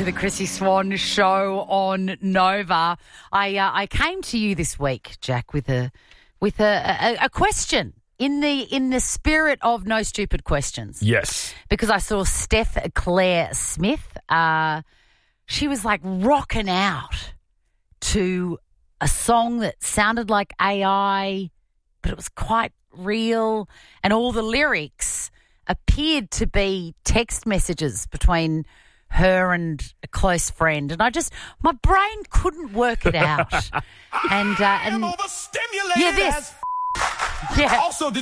to the Chrissy Swan Show on Nova. I came to you this week, Jack, with a question in the spirit of no stupid questions. Yes. Because I saw Steph Claire Smith. She was like rocking out to a song that sounded like AI, but it was quite real, and all the lyrics appeared to be text messages between her and a close friend, and my brain couldn't work it out. And overstimulated. yeah, this. Yeah. Also,